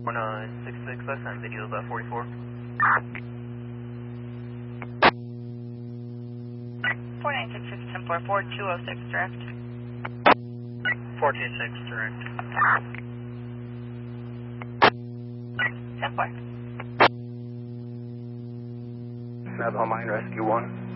1966, last time video about 44. 496-1044, 206 direct. 426 direct. 10-4. Navajo Mine Rescue 1.